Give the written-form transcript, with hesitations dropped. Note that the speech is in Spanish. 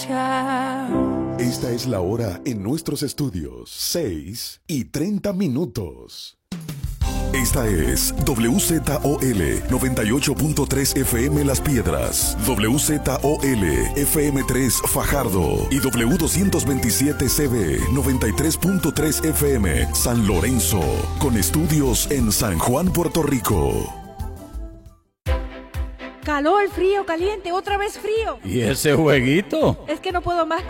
Esta es la hora en nuestros estudios, 6:30. Esta es WZOL 98.3 FM Las Piedras, WZOL FM3 Fajardo y W227CB 93.3 FM San Lorenzo, con estudios en San Juan, Puerto Rico. Calor, frío, caliente, otra vez frío. ¿Y ese jueguito? Es que no puedo más